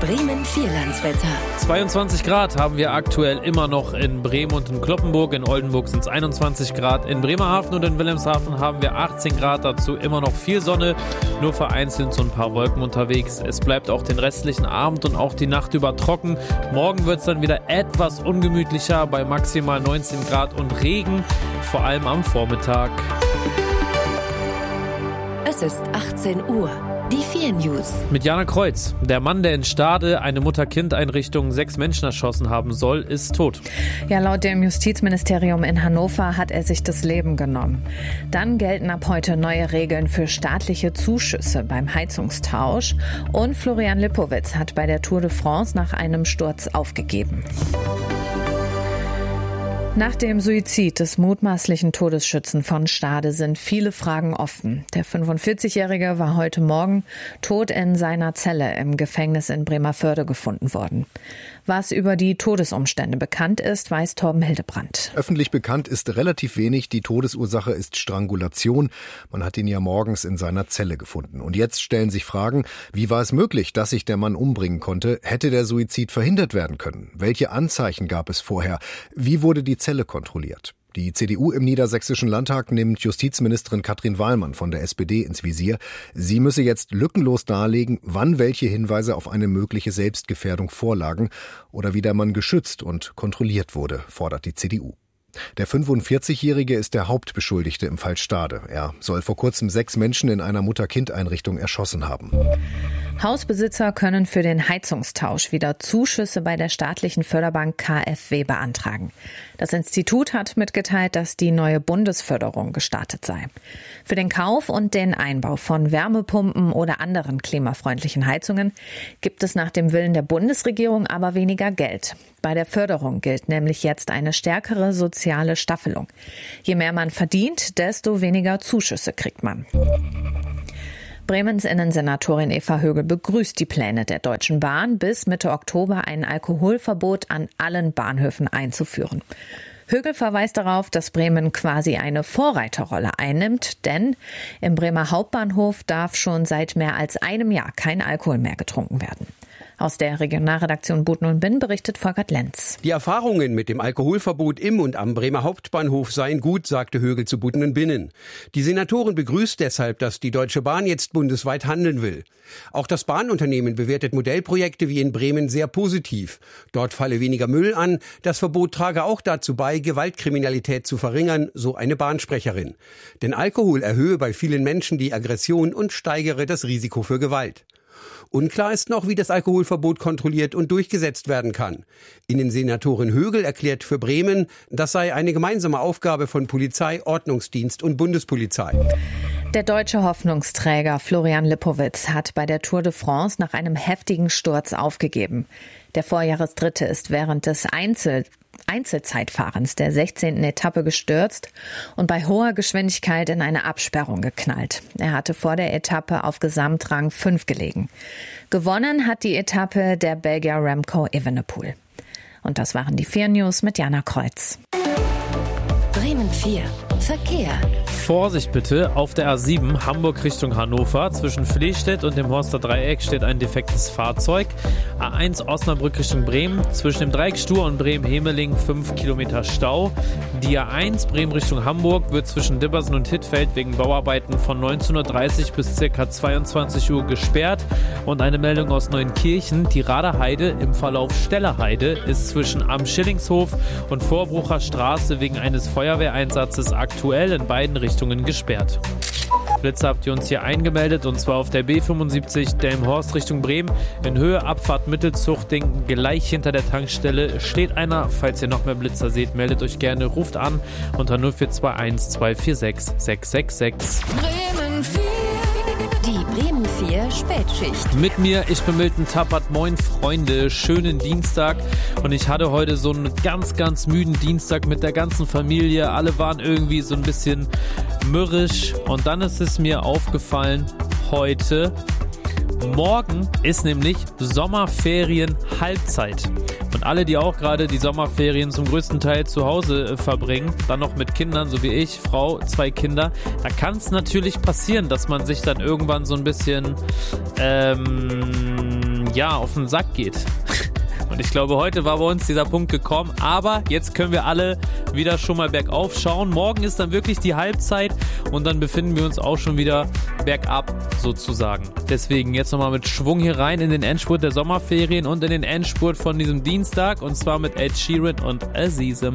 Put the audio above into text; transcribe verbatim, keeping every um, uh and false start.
Bremen Vierlandswetter. zweiundzwanzig Grad haben wir aktuell immer noch in Bremen und in Cloppenburg. In Oldenburg sind es einundzwanzig Grad. In Bremerhaven und in Wilhelmshaven haben wir achtzehn Grad. Dazu immer noch viel Sonne, nur vereinzelt so ein paar Wolken unterwegs. Es bleibt auch den restlichen Abend und auch die Nacht über trocken. Morgen wird es dann wieder etwas ungemütlicher bei maximal neunzehn Grad und Regen, vor allem am Vormittag. Es ist achtzehn Uhr. Die vier News. Mit Jana Kreuz. Der Mann, der in Stade eine Mutter-Kind-Einrichtung sechs Menschen erschossen haben soll, ist tot. Ja, laut dem Justizministerium in Hannover hat er sich das Leben genommen. Dann gelten ab heute neue Regeln für staatliche Zuschüsse beim Heizungstausch. Und Florian Lipowitz hat bei der Tour de France nach einem Sturz aufgegeben. Nach dem Suizid des mutmaßlichen Todesschützen von Stade sind viele Fragen offen. Der fünfundvierzigjährige war heute Morgen tot in seiner Zelle im Gefängnis in Bremervörde gefunden worden. Was über die Todesumstände bekannt ist, weiß Torben Hildebrandt. Öffentlich bekannt ist relativ wenig. Die Todesursache ist Strangulation. Man hat ihn ja morgens in seiner Zelle gefunden. Und jetzt stellen sich Fragen, wie war es möglich, dass sich der Mann umbringen konnte? Hätte der Suizid verhindert werden können? Welche Anzeichen gab es vorher? Wie wurde die Zelle kontrolliert? Die C D U im Niedersächsischen Landtag nimmt Justizministerin Katrin Wallmann von der S P D ins Visier. Sie müsse jetzt lückenlos darlegen, wann welche Hinweise auf eine mögliche Selbstgefährdung vorlagen oder wie der Mann geschützt und kontrolliert wurde, fordert die C D U. Der fünfundvierzigjährige ist der Hauptbeschuldigte im Fall Stade. Er soll vor kurzem sechs Menschen in einer Mutter-Kind-Einrichtung erschossen haben. Hausbesitzer können für den Heizungstausch wieder Zuschüsse bei der staatlichen Förderbank K f W beantragen. Das Institut hat mitgeteilt, dass die neue Bundesförderung gestartet sei. Für den Kauf und den Einbau von Wärmepumpen oder anderen klimafreundlichen Heizungen gibt es nach dem Willen der Bundesregierung aber weniger Geld. Bei der Förderung gilt nämlich jetzt eine stärkere soziale Staffelung. Je mehr man verdient, desto weniger Zuschüsse kriegt man. Bremens Innensenatorin Eva Högel begrüßt die Pläne der Deutschen Bahn, bis Mitte Oktober ein Alkoholverbot an allen Bahnhöfen einzuführen. Högel verweist darauf, dass Bremen quasi eine Vorreiterrolle einnimmt, denn im Bremer Hauptbahnhof darf schon seit mehr als einem Jahr kein Alkohol mehr getrunken werden. Aus der Regionalredaktion Buten und Binn berichtet Volkert Lenz. Die Erfahrungen mit dem Alkoholverbot im und am Bremer Hauptbahnhof seien gut, sagte Högel zu Buten und Binnen. Die Senatorin begrüßt deshalb, dass die Deutsche Bahn jetzt bundesweit handeln will. Auch das Bahnunternehmen bewertet Modellprojekte wie in Bremen sehr positiv. Dort falle weniger Müll an. Das Verbot trage auch dazu bei, Gewaltkriminalität zu verringern, so eine Bahnsprecherin. Denn Alkohol erhöhe bei vielen Menschen die Aggression und steigere das Risiko für Gewalt. Unklar ist noch, wie das Alkoholverbot kontrolliert und durchgesetzt werden kann. Innensenatorin Högel erklärt für Bremen, das sei eine gemeinsame Aufgabe von Polizei, Ordnungsdienst und Bundespolizei. Der deutsche Hoffnungsträger Florian Lipowitz hat bei der Tour de France nach einem heftigen Sturz aufgegeben. Der Vorjahresdritte ist während des Einzel Einzelzeitfahrens der sechzehnten Etappe gestürzt und bei hoher Geschwindigkeit in eine Absperrung geknallt. Er hatte vor der Etappe auf Gesamtrang fünf gelegen. Gewonnen hat die Etappe der Belgier Remco Evenepoel. Und das waren die vier News mit Jana Kreuz. Bremen vier. Verkehr. Vorsicht bitte, auf der A sieben Hamburg Richtung Hannover. Zwischen Flehstedt und dem Horster Dreieck steht ein defektes Fahrzeug. A eins Osnabrück Richtung Bremen. Zwischen dem Dreieck Stur und Bremen-Hemeling fünf Kilometer Stau. Die A eins Bremen Richtung Hamburg wird zwischen Dibbersen und Hittfeld wegen Bauarbeiten von neunzehn Uhr dreißig bis ca. zweiundzwanzig Uhr gesperrt. Und eine Meldung aus Neunkirchen. Die Raderheide im Verlauf Stellerheide ist zwischen Am Schillingshof und Vorbrucher Straße wegen eines Feuerwehreinsatzes aktuell in beiden Richtungen gesperrt. Blitze habt ihr uns hier eingemeldet, und zwar auf der B fünfundsiebzig Delmenhorst Richtung Bremen. In Höhe Abfahrt Mittelzuchting, gleich hinter der Tankstelle steht einer. Falls ihr noch mehr Blitzer seht, meldet euch gerne, ruft an unter null vier zwei eins zwei vier sechs sechs sechs sechs. Bremen vier. Die Bremen vier Spätschicht. Mit mir, ich bin Milton Tappert. Moin Freunde, schönen Dienstag. Und ich hatte heute so einen ganz, ganz müden Dienstag mit der ganzen Familie. Alle waren irgendwie so ein bisschen mürrisch. Und dann ist es mir aufgefallen, heute, morgen ist nämlich Sommerferien-Halbzeit. Und alle, die auch gerade die Sommerferien zum größten Teil zu Hause verbringen, dann noch mit Kindern, so wie ich, Frau, zwei Kinder, da kann es natürlich passieren, dass man sich dann irgendwann so ein bisschen ähm, ja, auf den Sack geht. Und ich glaube, heute war bei uns dieser Punkt gekommen, aber jetzt können wir alle wieder schon mal bergauf schauen. Morgen ist dann wirklich die Halbzeit und dann befinden wir uns auch schon wieder bergab sozusagen. Deswegen jetzt nochmal mit Schwung hier rein in den Endspurt der Sommerferien und in den Endspurt von diesem Dienstag und zwar mit Ed Sheeran und Azizem.